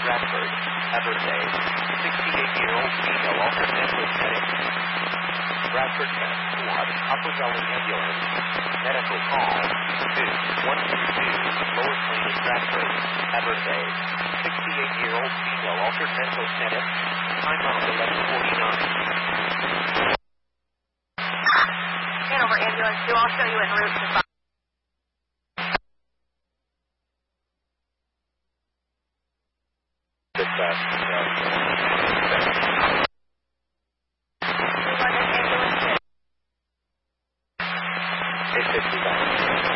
Bradford, Everday, 68-year-old female alternate with medic. Bradford Med Squad, Upper Valley Ambulance, medical call, 2122, Lower Plains, Bradford, Everday, 68-year-old female alternate with medic, time of 11:49. Hanover Ambulance 2, I'll show you en route to 5. Dispatch,